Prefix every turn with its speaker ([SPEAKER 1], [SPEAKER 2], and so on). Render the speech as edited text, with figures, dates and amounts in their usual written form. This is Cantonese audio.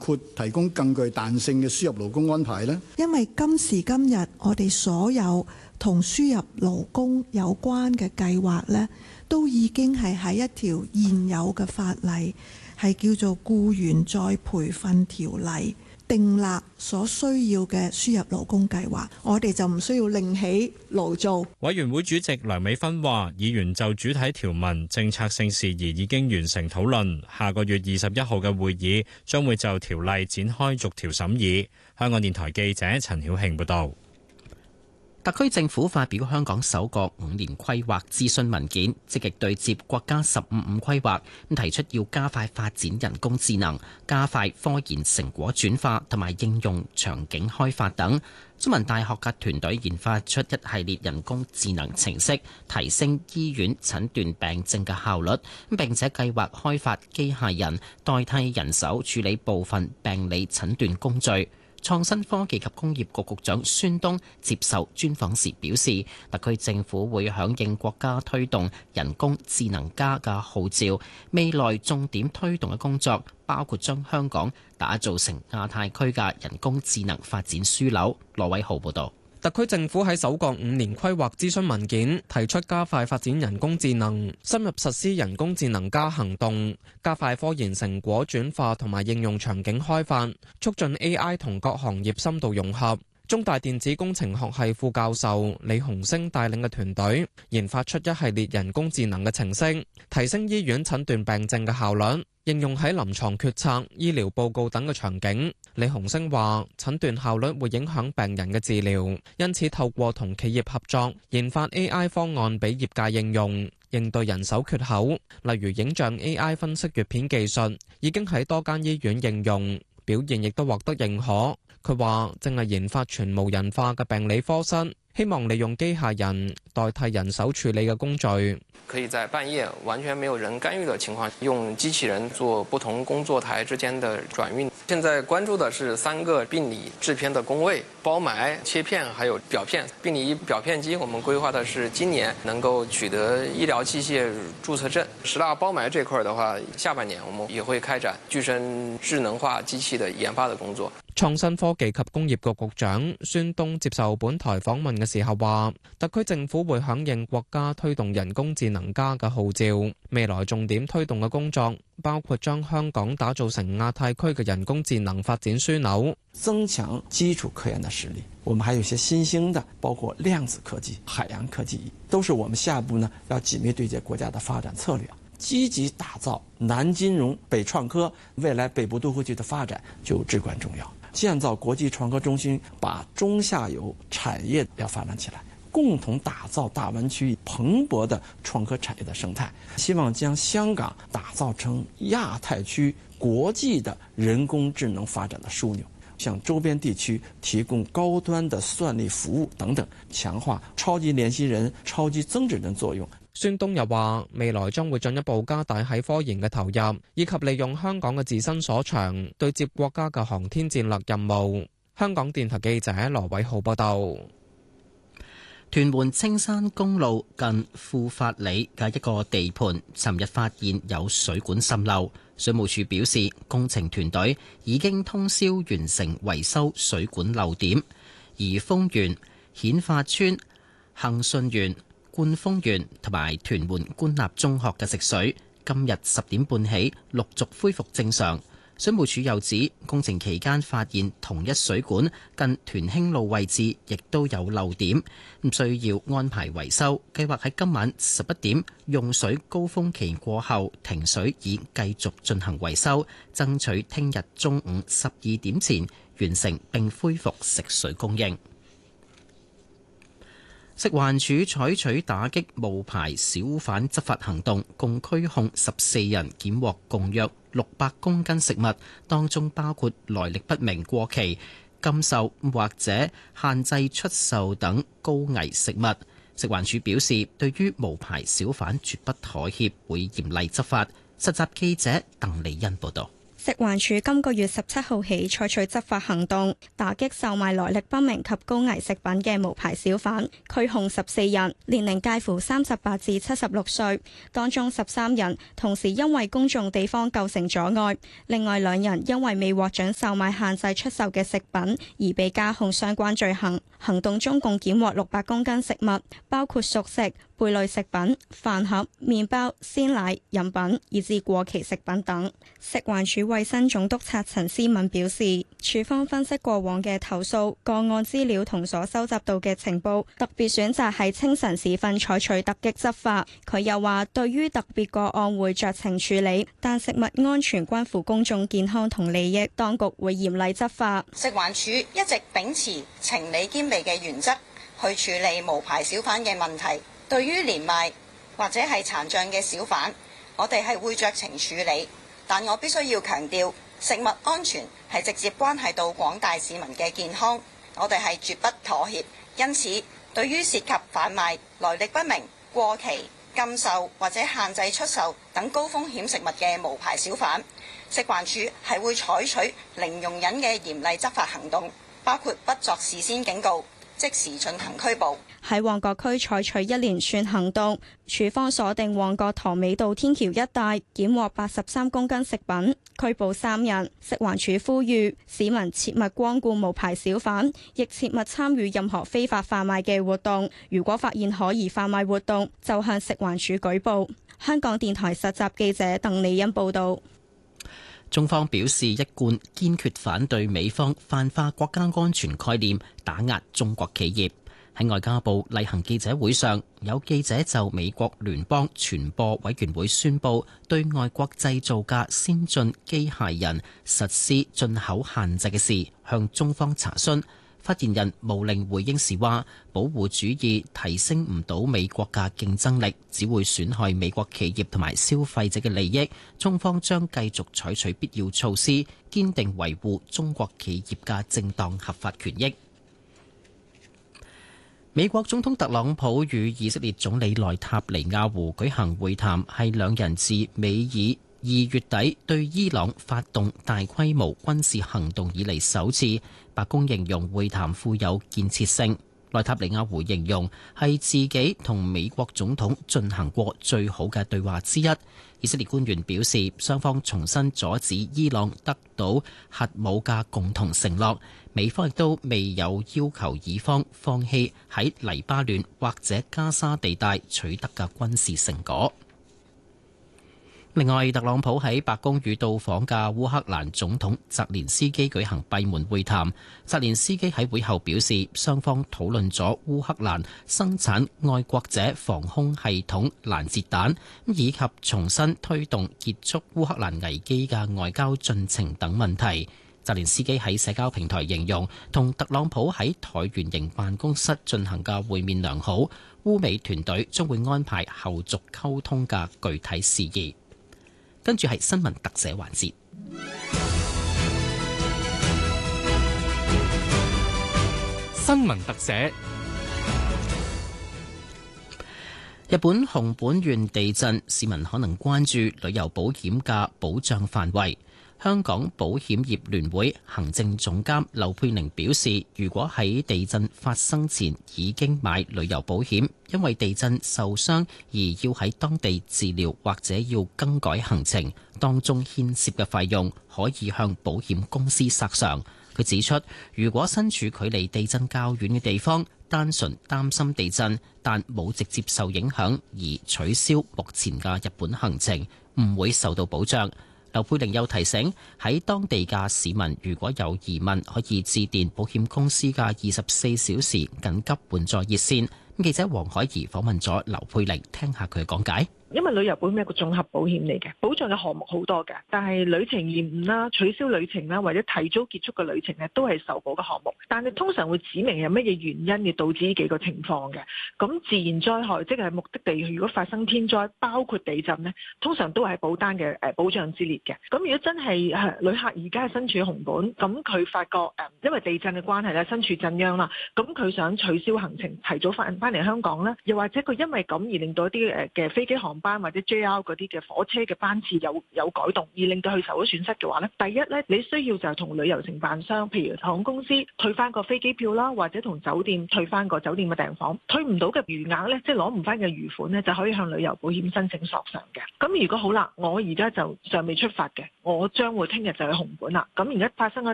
[SPEAKER 1] 括提供更具彈性嘅輸入勞工安排呢？
[SPEAKER 2] 因為今時今日我哋所有同輸入勞工有關嘅計劃呢，都已經係喺一條現有嘅法例，係叫做僱員再培訓條例，訂立所需要嘅輸入勞工計劃，我哋就唔需要另起爐灶。
[SPEAKER 3] 委員會主席梁美芬話，議員就主體條文、政策性事宜已經完成討論，下個月21號嘅會議將會就條例展開逐條審議。香港電台記者陳曉慶報導。
[SPEAKER 4] 特區政府發表香港首個5年規劃諮詢文件，積極對接國家15規劃，提出要加快發展人工智能，加快科研成果轉化同埋應用場景開發等。中文大學嘅團隊研發出一系列人工智能程式，提升醫院診斷病症嘅效率，並且計劃開發機械人代替人手處理部分病理診斷工序。創新科技及工業局局長孫東接受專訪時表示，特區政府會響應國家推動人工智能加嘅號召，未來重點推動嘅工作包括將香港打造成亞太區嘅人工智能發展樞紐。羅偉豪報導。
[SPEAKER 5] 特區政府喺首個5年規劃諮詢文件提出加快發展人工智能，深入實施人工智能加行動，加快科研成果轉化同埋應用場景開發，促進 AI 同各行業深度融合。中大電子工程學系副教授李洪升帶領嘅團隊研發出一系列人工智能嘅程式，提升醫院診斷病症嘅效率，應用喺臨床決策、醫療報告等嘅場景。李洪升話，診斷效率會影響病人嘅治療，因此透過同企業合作，研發 AI 方案俾業界應用，應對人手缺口。例如影像 AI 分析閱片技術，已經喺多間醫院應用，表現亦都獲得認可。佢話正係研發全無人化嘅病理科室，希望利用機械人代替人手處理嘅工序。
[SPEAKER 6] 可以在半夜完全沒有人干預的情況，用機器人做不同工作台之間的轉運。現在關注的是3個病理製片的工位，包埋、切片還有表片。病理表片機我們規劃的是今年能夠取得醫療器械註冊證。10大包埋這塊的話，下半年我們也會開展具身智能化機器的研發的工作。
[SPEAKER 5] 創新科技及工業局局長孫東接受本台訪問嘅時候話，特區政府會響應國家推動人工智能加嘅號召，未來重點推動嘅工作包括將香港打造成亞太區嘅人工智能發展樞紐，
[SPEAKER 7] 增強基礎科研的實力。我們還有一些新興的，包括量子科技、海洋科技，都是我們下一步呢要緊密對接國家的發展策略，積極打造南金融、北創科，未來北部都會區的發展就至關重要。建造國際創科中心，把中下游產業要發展起來，共同打造大灣區蓬勃的創科產業的生態。希望將香港打造成亞太區國際的人工智能發展的樞紐，向周邊地區提供高端的算力服務等等，強化超級聯繫人、超級增值人作用。
[SPEAKER 5] 孫東又話，未來將會進一步加大喺科研嘅投入，以及利用香港嘅自身所長，對接國家嘅航天戰略任務。香港電台記者羅偉浩報道。
[SPEAKER 4] 屯門青山公路近富發里嘅一個地盤，尋日發現有水管滲漏。水務署表示，工程團隊已經通宵完成維修水管漏點，而豐源、顯化村、恒順園、冠豐園同埋屯門官立中學嘅食水，今日10點半起陸續恢復正常。水務署又指，工程期間發現同一水管近屯興路位置亦都有漏點，需要安排維修。計劃喺今晚11點用水高峰期過後停水，以繼續進行維修，爭取聽日中午12點前完成並恢復食水供應。食環署採取打擊無牌小販執法行動，共拘控14人，檢獲共約600公斤食物，當中包括來歷不明、過期、禁售或者限制出售等高危食物。食環署表示，對於無牌小販絕不妥協，會嚴厲執法。實習記者鄧利恩報導。
[SPEAKER 8] 食環署今個月17號起採取執法行動，打擊售賣來歷不明及高危食品嘅無牌小販，拘控14人，年齡介乎38至76歲，當中13人同時因為公眾地方構成阻礙，另外2人因為未獲准售賣限制出售嘅食品而被加控相關罪行。行動中共檢獲600公斤食物，包括熟食、貝類食品、飯盒、麵包、鮮奶、飲品以至過期食品等。食環署衛生總督察陳思敏表示，署方分析過往嘅投訴個案資料同所收集到嘅情報，特別選擇喺清晨時分採取突擊執法。佢又話，對於特別個案會酌情處理，但食物安全關乎公眾健康同利益，當局會嚴厲執法。
[SPEAKER 9] 食環署一直秉持情理兼備嘅原則去處理無牌小販嘅問題。對於連賣或者係殘障嘅小販，我哋係會酌情處理，但我必須要強調，食物安全係直接關係到廣大市民嘅健康，我哋係絕不妥協。因此，對於涉及販賣來歷不明、過期、禁售或者限制出售等高風險食物嘅無牌小販，食環署係會採取零容忍嘅嚴厲執法行動，包括不作事先警告，即時進行拘捕。
[SPEAKER 8] 喺旺角區採取一連串行動，署方鎖定旺角塘尾道天橋一帶，檢獲83公斤食品，拘捕3人。食環署呼籲市民切勿光顧無牌小販，亦切勿參與任何非法販賣嘅活動。如果發現可疑販賣活動，就向食環署舉報。香港電台實習記者鄧麗欣報導。
[SPEAKER 4] 中方表示一貫堅決反對美方泛化國家安全概念，打壓中國企業。喺外交部例行記者會上，有記者就美國聯邦傳播委員會宣布對外國製造嘅先進機械人實施進口限制嘅事，向中方查詢。發言人毛寧回應時話，保護主義提升唔到美國嘅競爭力，只會損害美國企業同埋消費者嘅利益。中方將繼續採取必要措施，堅定維護中國企業嘅正當合法權益。美國總統特朗普與以色列總理內塔尼亞胡舉行會談，係兩人自美以2月底對伊朗發動大規模軍事行動以嚟首次。白宮形容會談富有建設性，內塔尼亞胡形容係自己同美國總統進行過最好嘅對話之一。以色列官員表示，雙方重新阻止伊朗得到核武嘅共同承諾，美方亦都未有要求以方放棄喺黎巴嫩或者加沙地帶取得嘅軍事成果。另外，特朗普喺白宮與到訪嘅烏克蘭總統澤連斯基舉行閉門會談。澤連斯基喺會後表示，雙方討論咗烏克蘭生產愛國者防空系統攔截彈，以及重新推動結束烏克蘭危機嘅外交進程等問題。澤連斯基喺社交平台形容，同特朗普喺橢圓形辦公室進行嘅會面良好，烏美團隊將會安排後續溝通嘅具體事宜。跟住係新聞特寫環節。
[SPEAKER 10] 新聞特寫。
[SPEAKER 4] 日本熊本縣地震，市民可能關注旅遊保險嘅保障範圍。香港保險業聯會行政總監劉佩玲表示，如果喺地震發生前已經買旅遊保險，因為地震受傷而要喺當地治療或者要更改行程，當中牽涉嘅費用可以向保險公司索償。佢指出，如果身處距離地震較遠嘅地方，單純擔心地震但冇直接受影響而取消目前嘅日本行程，唔會受到保障。劉佩玲又提醒，喺當地嘅市民如果有疑問，可以致電保險公司嘅24小時緊急援助熱線。記者黃海怡訪問咗劉佩玲，聽下佢嘅講解。
[SPEAKER 11] 因為旅遊保險係一個綜合保險嚟嘅，保障嘅項目好多嘅，但係旅程延誤啦、取消旅程啦，或者提早結束嘅旅程咧，都係受保嘅項目。但係通常會指明有乜嘢原因而導致呢幾個情況嘅。咁自然災害即係目的地，如果發生天災，包括地震呢，通常都係保單嘅保障之列嘅。咁如果真係旅客而家係身處熊本，咁佢發覺因為地震嘅關係咧，身處震央啦，咁佢想取消行程，提早翻嚟香港咧，又或者佢因為咁而令到一啲嘅飛機航航班或者 JR 嗰啲嘅火車嘅班次有改動，而令到佢受咗損失嘅話咧，第一咧，你需要就係同旅遊承辦商，譬如航空公司退翻個飛機票啦，或者同酒店退翻個酒店嘅訂房，退唔到嘅餘額咧，即係攞唔翻嘅餘款咧，就可以向旅遊保險申請索償嘅。咁如果好啦，我而家就尚未出發嘅，我將會聽日就去紅本啦。咁而家發生咗